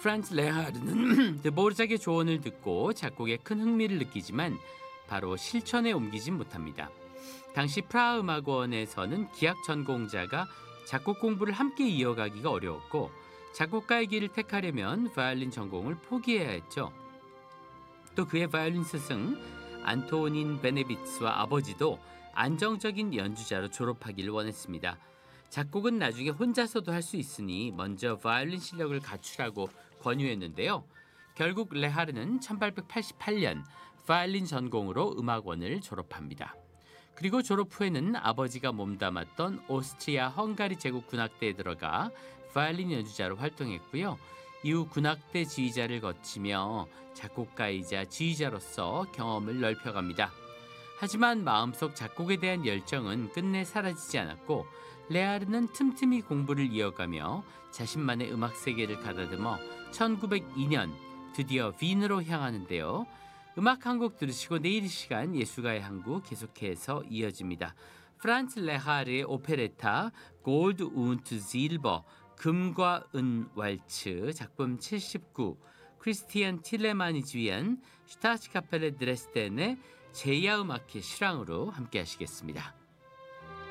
프란츠 레하르는 드보르작의 조언을 듣고 작곡에 큰 흥미를 느끼지만 바로 실천에 옮기진 못합니다. 당시 프라하 음악원에서는 기악 전공자가 작곡 공부를 함께 이어가기가 어려웠고 작곡가의 길을 택하려면 바이올린 전공을 포기해야 했죠. 또 그의 바이올린 스승 안토닌 베네비츠와 아버지도 안정적인 연주자로 졸업하기를 원했습니다. 작곡은 나중에 혼자서도 할 수 있으니 먼저 바이올린 실력을 갖추라고 권유했는데요. 결국 레하르는 1888년 바이올린 전공으로 음악원을 졸업합니다. 그리고 졸업 후에는 아버지가 몸담았던 오스트리아 헝가리 제국 군악대에 들어가 바이올린 연주자로 활동했고요. 이후 군악대 지휘자를 거치며 작곡가이자 지휘자로서 경험을 넓혀갑니다. 하지만 마음속 작곡에 대한 열정은 끝내 사라지지 않았고 레하르는 틈틈이 공부를 이어가며 자신만의 음악 세계를 가다듬어 1902년 드디어 빈으로 향하는데요. 음악 한 곡 들으시고 내일 이 시간 예술가의 항구 계속해서 이어집니다. 프란츠 레하르의 오페레타 골드 운트 실버 금과 은 왈츠 작품 79 크리스티안 틸레만이 지휘한 슈타츠카펠레 드레스덴의 제야 음악회 실황으로 함께 하시겠습니다.